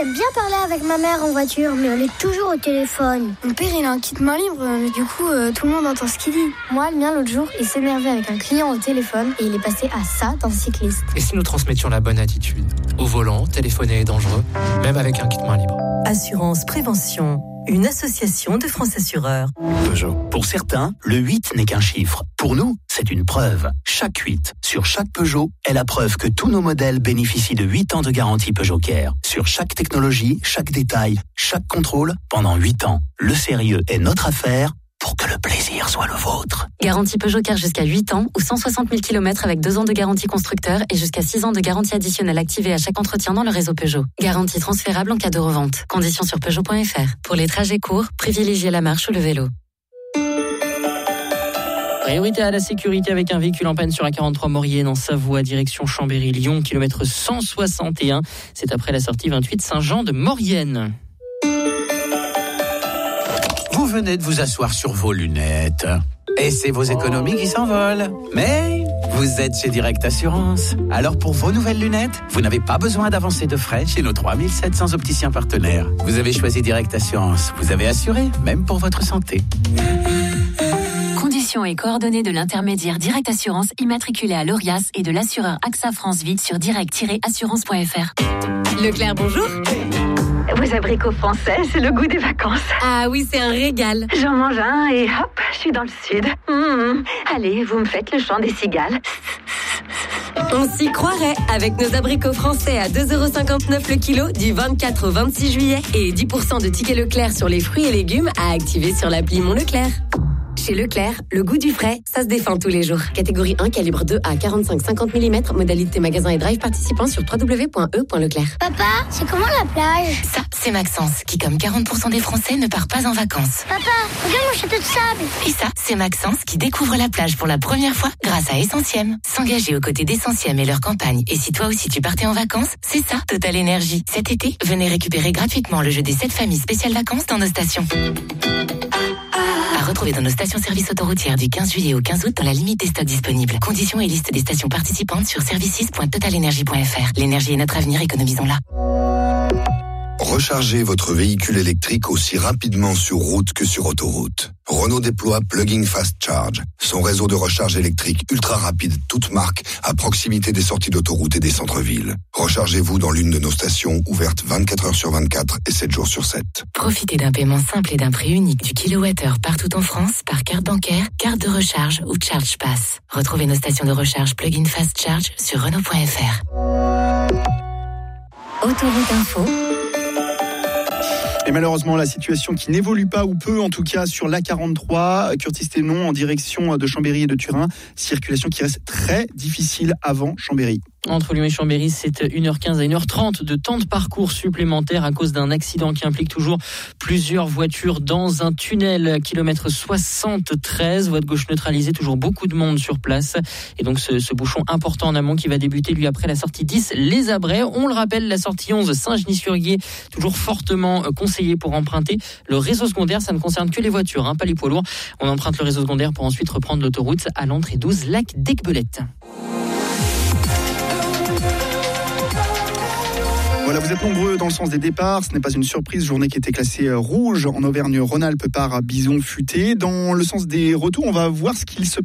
j'aime bien parler avec ma mère en voiture, mais elle est toujours au téléphone. Mon père, il a un kit main libre, mais du coup, tout le monde entend ce qu'il dit. Moi, le mien, l'autre jour, il s'énervait avec un client au téléphone et il est passé à ça d'un cycliste. Et si nous transmettions la bonne attitude ? Au volant, téléphoner est dangereux, même avec un kit main libre. Assurance Prévention, une association de France Assureurs. Peugeot. Pour certains, le 8 n'est qu'un chiffre. Pour nous, c'est une preuve. Chaque 8 sur chaque Peugeot est la preuve que tous nos modèles bénéficient de 8 ans de garantie Peugeot Care. Sur chaque technologie, chaque détail, chaque contrôle, pendant 8 ans. Le sérieux est notre affaire pour que le plaisir soit le vôtre. Garantie Peugeot Care jusqu'à 8 ans ou 160 000 km avec 2 ans de garantie constructeur et jusqu'à 6 ans de garantie additionnelle activée à chaque entretien dans le réseau Peugeot. Garantie transférable en cas de revente. Conditions sur Peugeot.fr. Pour les trajets courts, privilégiez la marche ou le vélo. Priorité à la sécurité avec un véhicule en panne sur la 43 Maurienne en Savoie, direction Chambéry-Lyon, kilomètre 161. C'est après la sortie 28 Saint-Jean de Maurienne. Vous venez de vous asseoir sur vos lunettes. Et c'est vos économies qui s'envolent. Mais vous êtes chez Direct Assurance. Alors pour vos nouvelles lunettes, vous n'avez pas besoin d'avancer de frais chez nos 3700 opticiens partenaires. Vous avez choisi Direct Assurance. Vous avez assuré, même pour votre santé. Conditions et coordonnées de l'intermédiaire Direct Assurance immatriculé à l'ORIAS et de l'assureur AXA France Vie sur direct-assurance.fr. Leclerc, bonjour. Vos abricots français, c'est le goût des vacances. Ah oui, c'est un régal. J'en mange un et hop, je suis dans le sud. Allez, vous me faites le chant des cigales. On s'y croirait avec nos abricots français à 2,59€ le kilo du 24 au 26 juillet et 10% de tickets Leclerc sur les fruits et légumes à activer sur l'appli Mon Leclerc. Chez Leclerc, le goût du frais, ça se défend tous les jours. Catégorie 1, calibre 2 à 45-50 mm, modalité magasin et drive participant sur www.e.leclerc. Papa, c'est comment la plage ? Ça, c'est Maxence, qui comme 40% des Français ne part pas en vacances. Papa, regarde mon château de sable. Et ça, c'est Maxence qui découvre la plage pour la première fois grâce à Essentiem. S'engager aux côtés d'Essentiem et leur campagne. Et si toi aussi tu partais en vacances, c'est ça, Total Énergie. Cet été, venez récupérer gratuitement le jeu des 7 familles spéciales vacances dans nos stations. À retrouver dans nos stations-service autoroutières du 15 juillet au 15 août dans la limite des stocks disponibles. Conditions et liste des stations participantes sur services.totalenergie.fr. L'énergie est notre avenir, économisons-la. Rechargez votre véhicule électrique aussi rapidement sur route que sur autoroute. Renault déploie Plug-in Fast Charge, son réseau de recharge électrique ultra rapide, toute marque, à proximité des sorties d'autoroute et des centres-villes. Rechargez-vous dans l'une de nos stations ouvertes 24 heures sur 24 et 7 jours sur 7. Profitez d'un paiement simple et d'un prix unique du kilowattheure partout en France par carte bancaire, carte de recharge ou Charge Pass. Retrouvez nos stations de recharge Plug-in Fast Charge sur Renault.fr. Autoroute Info. Et malheureusement, la situation qui n'évolue pas ou peu, en tout cas sur l'A43, Curtis-Thénon en direction de Chambéry et de Turin. Circulation qui reste très difficile avant Chambéry. Entre Lyon et Chambéry, c'est 1h15 à 1h30 de temps de parcours supplémentaire à cause d'un accident qui implique toujours plusieurs voitures dans un tunnel. Kilomètre 73, voie de gauche neutralisée, toujours beaucoup de monde sur place. Et donc ce bouchon important en amont qui va débuter lui après la sortie 10, Les Abrets. On le rappelle, la sortie 11, Saint-Genis-sur-Guiers, toujours fortement conseillée pour emprunter le réseau secondaire. Ça ne concerne que les voitures, pas les poids lourds. On emprunte le réseau secondaire pour ensuite reprendre l'autoroute à l'entrée 12, lac d'Aiguebelette. Voilà, vous êtes nombreux dans le sens des départs. Ce n'est pas une surprise. Journée qui était classée rouge en Auvergne-Rhône-Alpes par bison futé. Dans le sens des retours, on va voir ce qu'il se